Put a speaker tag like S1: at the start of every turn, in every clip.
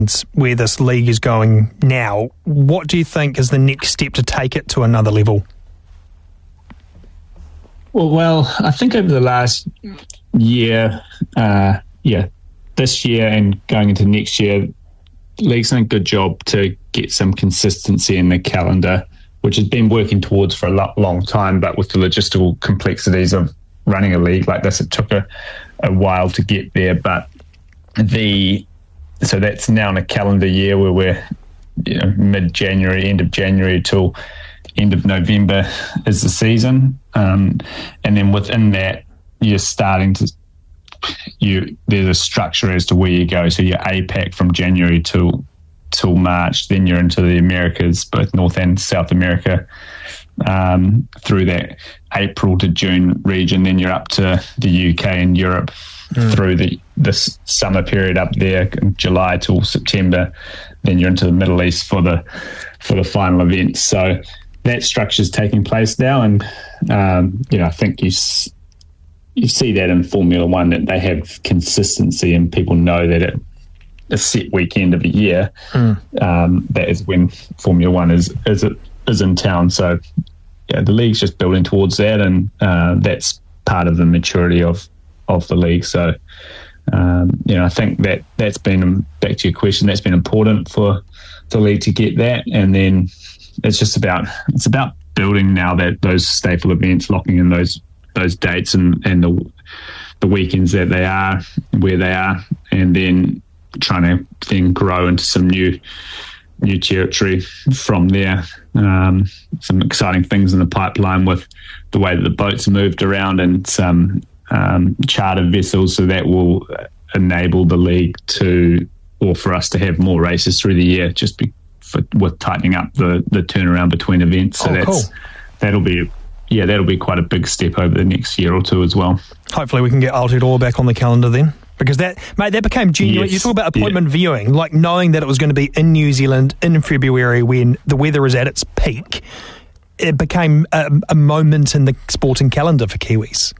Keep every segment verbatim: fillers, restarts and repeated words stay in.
S1: where this league is going now. What do you think is the next step to take it to another level?
S2: Well, well I think over the last year, uh, yeah, this year and going into next year, the league's done a good job to get some consistency in the calendar, which has been working towards for a lo- long time, but with the logistical complexities of running a league like this, it took a, a while to get there. But the so that's now in a calendar year where we're, you know, mid-January, end of January till end of November is the season, um, and then within that you're starting to you there's a structure as to where you go. So you're A PAC from January till till March, then you're into the Americas, both North and South America, um, through that April to June region. Then you're up to the U K and Europe mm. through the this summer period up there, July till September. Then you're into the Middle East for the for the final events. So that structure is taking place now, and um, you know, I think you you see that in Formula One, that they have consistency and people know that it. A set weekend of a year, mm. um, that is when Formula One is is is in town. So yeah, the league's just building towards that, and uh, that's part of the maturity of of the league. So um, you know, I think that that's been, back to your question, that's been important for the league to get that, and then it's just about it's about building now that those staple events, locking in those those dates and and the the weekends that they are where they are, and then trying to then grow into some new new territory from there. Um, some exciting things in the pipeline with the way that the boats are moved around, and some um, charter vessels, so that will enable the league to, or for us to have more races through the year, just be, for, with tightening up the, the turnaround between events. So
S1: oh,
S2: that's
S1: cool.
S2: that'll be yeah that'll be quite a big step over the next year or two as well.
S1: Hopefully we can get Aotearoa back on the calendar then. Because that, mate, that became genuine.
S2: Yes,
S1: you talk about appointment
S2: yeah.
S1: viewing, like knowing that it was going to be in New Zealand in February when the weather is at its peak. It became a, a moment in the sporting calendar for Kiwis.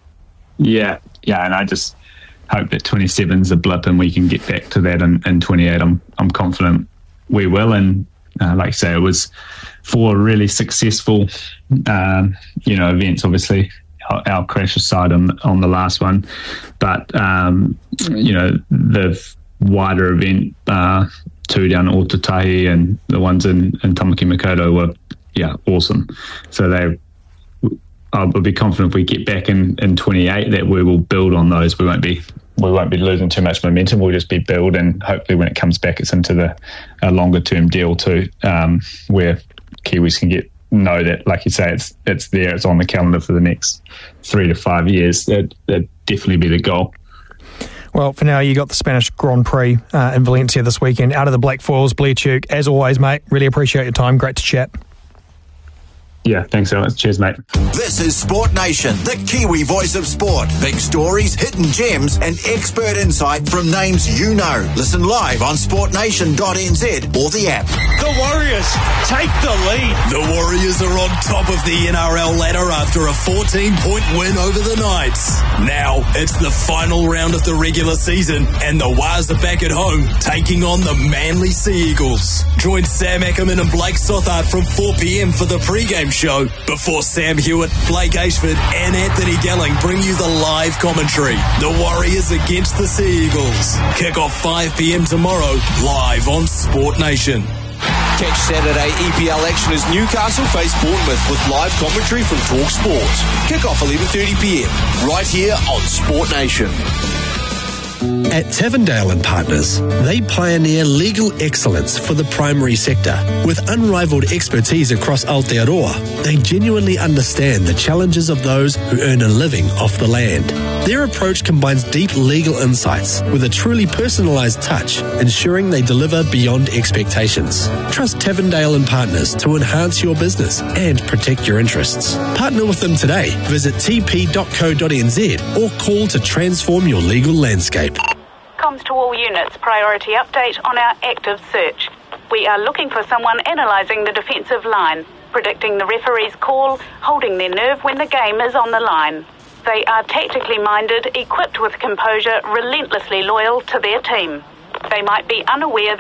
S2: Yeah, yeah, and I just hope that twenty-seven is a blip and we can get back to that in, in twenty-eight. I'm I'm confident we will, and uh, like I say, it was four really successful, um, you know, events. Obviously, our, our crash aside on on the last one, but um, you know, the wider event, uh, two down at Ōtautahi and the ones in in Tamaki Makaurau were yeah awesome. So they. I'll be confident if we get back in, in twenty-eight that we will build on those. We won't be we won't be losing too much momentum. We'll just be build, and hopefully when it comes back, it's into the a longer term deal too, um, where Kiwis can get know that, like you say, it's it's there, it's on the calendar for the next three to five years. That that'd definitely be the goal.
S1: Well, for now, you got the Spanish Grand Prix uh, in Valencia this weekend. Out of the Black Foils, Blair Tuke, as always, mate. Really appreciate your time. Great to chat.
S2: Yeah, thanks, Alex. Cheers, mate.
S3: This is Sport Nation, the Kiwi voice of sport. Big stories, hidden gems, and expert insight from names you know. Listen live on sport nation dot n z or the app.
S4: The Warriors take the lead. The Warriors are on top of the N R L ladder after a fourteen-point win over the Knights. Now, it's the final round of the regular season, and the Wars are back at home, taking on the Manly Sea Eagles. Join Sam Ackerman and Blake Sothart from four p.m. for the pre-game show before Sam Hewitt, Blake Ashford and Anthony Gelling bring you the live commentary. The Warriors against the Sea Eagles. Kick off five p.m. tomorrow, live on Sport Nation.
S5: Catch Saturday E P L action as Newcastle face Bournemouth with live commentary from Talk Sport. Kick off eleven thirty p.m. right here on Sport Nation.
S6: At Tavendale and Partners, they pioneer legal excellence for the primary sector. With unrivaled expertise across Aotearoa, they genuinely understand the challenges of those who earn a living off the land. Their approach combines deep legal insights with a truly personalised touch, ensuring they deliver beyond expectations. Trust Tavendale and Partners to enhance your business and protect your interests. Partner with them today. Visit t p dot co dot n z or call to transform your legal landscape.
S7: Comms to all units, priority update on our active search. We are looking for someone analysing the defensive line, predicting the referee's call, holding their nerve when the game is on the line. They are tactically minded, equipped with composure, relentlessly loyal to their team. They might be unaware